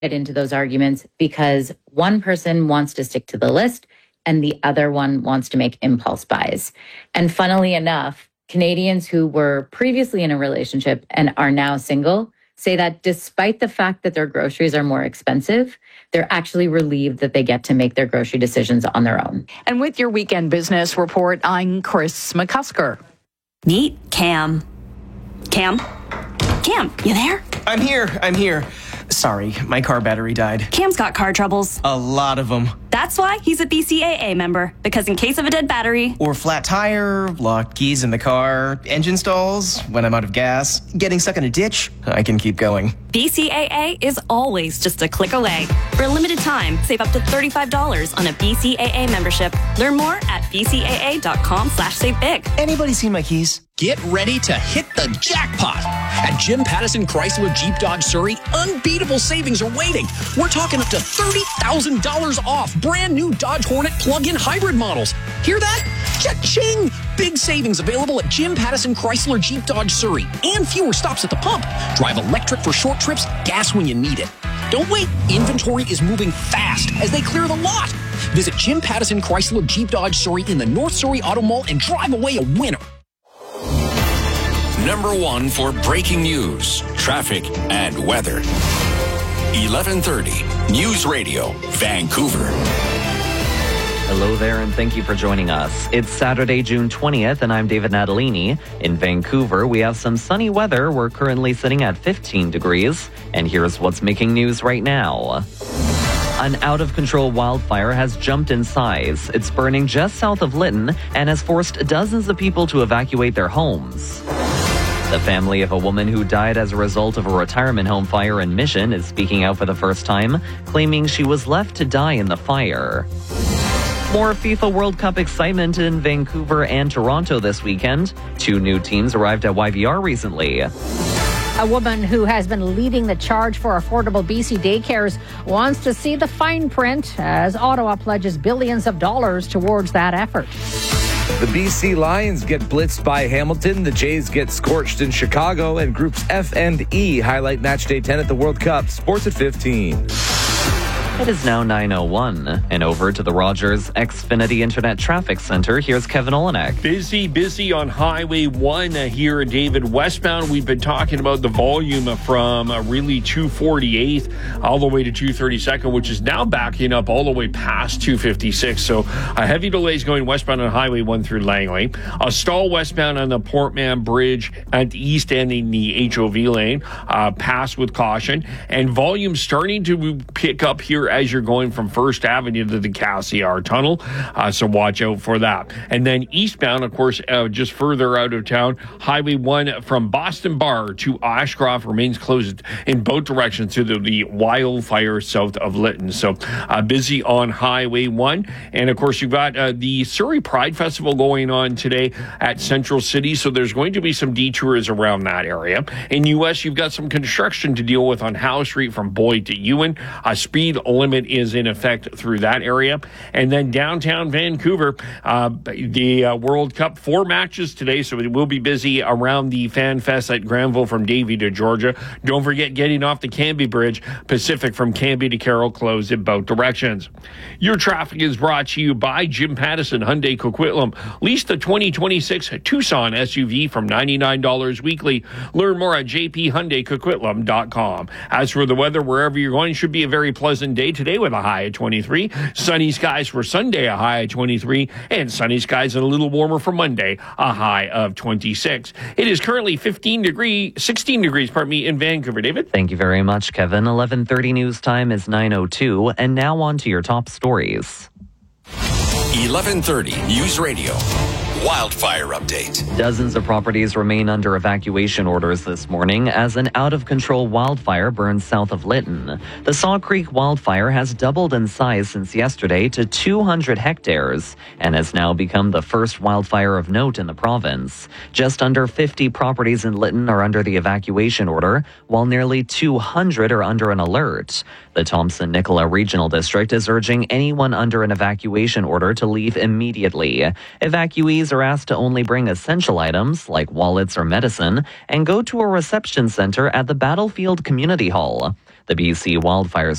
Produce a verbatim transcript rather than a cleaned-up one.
get into those arguments because one person wants to stick to the list and the other one wants to make impulse buys. And funnily enough, Canadians who were previously in a relationship and are now single say that despite the fact that their groceries are more expensive, they're actually relieved that they get to make their grocery decisions on their own. And with your Weekend Business Report, I'm Chris McCusker. Meet Cam. Cam? Cam, you there? I'm here, I'm here. Sorry, my car battery died. Cam's got car troubles. A lot of them. That's why he's a B C A A member, because in case of a dead battery... Or flat tire, locked keys in the car, engine stalls, when I'm out of gas, getting stuck in a ditch, I can keep going. B C A A is always just a click away. For a limited time, save up to thirty-five dollars on a B C A A membership. Learn more at bcaa.com slash save big. Anybody seen my keys? Get ready to hit the jackpot. At Jim Pattison Chrysler Jeep Dodge Surrey, unbeatable savings are waiting. We're talking up to thirty thousand dollars off brand new Dodge Hornet plug-in hybrid models. Hear that? Cha-ching! Big savings available at Jim Pattison Chrysler Jeep Dodge Surrey and fewer stops at the pump. Drive electric for short trips, gas when you need it. Don't wait. Inventory is moving fast as they clear the lot. Visit Jim Pattison Chrysler Jeep Dodge Surrey in the North Surrey Auto Mall and drive away a winner. Number one for breaking news, traffic, and weather. eleven thirty News Radio, Vancouver. Hello there, and thank you for joining us. It's Saturday, June twentieth, and I'm David Natalini. In Vancouver, we have some sunny weather. We're currently sitting at fifteen degrees, and here's what's making news right now. An out-of-control wildfire has jumped in size. It's burning just south of Lytton and has forced dozens of people to evacuate their homes. The family of a woman who died as a result of a retirement home fire in Mission is speaking out for the first time, claiming she was left to die in the fire. More FIFA World Cup excitement in Vancouver and Toronto this weekend. Two new teams arrived at Y V R recently. A woman who has been leading the charge for affordable B C daycares wants to see the fine print as Ottawa pledges billions of dollars towards that effort. The B C Lions get blitzed by Hamilton, the Jays get scorched in Chicago, and groups F and E highlight match day ten at the World Cup. Sports at fifteen. It is now nine oh one, and over to the Rogers Xfinity Internet Traffic Center. Here's Kevin Olenek. Busy, busy on Highway one uh, here, David. Westbound, we've been talking about the volume from uh, really two forty-eighth all the way to two thirty-second, which is now backing up all the way past two fifty-six. So uh, heavy delays going westbound on Highway one through Langley. A stall westbound on the Portman Bridge at the east end in the H O V lane. Uh, pass with caution. And volume starting to pick up here as you're going from First Avenue to the Cassiar Tunnel. Uh, so watch out for that. And then eastbound, of course, uh, just further out of town, Highway one from Boston Bar to Ashcroft remains closed in both directions to the, the wildfire south of Lytton. So uh, busy on Highway one. And of course, you've got uh, the Surrey Pride Festival going on today at Central City. So there's going to be some detours around that area. In U S, you've got some construction to deal with on Howe Street from Boyd to Ewan. A speed limit is in effect through that area. And then downtown Vancouver, uh, the uh, World Cup, four matches today, so it will be busy around the Fan Fest at Granville from Davie to Georgia. Don't forget getting off the Cambie Bridge, Pacific from Cambie to Carroll closed in both directions. Your traffic is brought to you by Jim Pattison Hyundai Coquitlam. Lease the twenty twenty-six Tucson S U V from ninety-nine dollars weekly. Learn more at j p hyundai coquitlam dot com. As for the weather, wherever you're going, should be a very pleasant day today with a high of twenty-three. Sunny skies for Sunday, a high of twenty-three. And sunny skies and a little warmer for Monday, a high of twenty-six. It is currently fifteen degrees, sixteen degrees, pardon me, in Vancouver. David? Thank you very much, Kevin. eleven thirty news time is nine oh two. And now on to your top stories. eleven thirty News Radio. Wildfire update. Dozens of properties remain under evacuation orders this morning as an out-of-control wildfire burns south of Lytton. The Saw Creek wildfire has doubled in size since yesterday to two hundred hectares and has now become the first wildfire of note in the province. Just under fifty properties in Lytton are under the evacuation order, while nearly two hundred are under an alert. The Thompson-Nicola Regional District is urging anyone under an evacuation order to leave immediately. Evacuees are asked to only bring essential items like wallets or medicine and go to a reception center at the Battlefield Community Hall. The B C Wildfires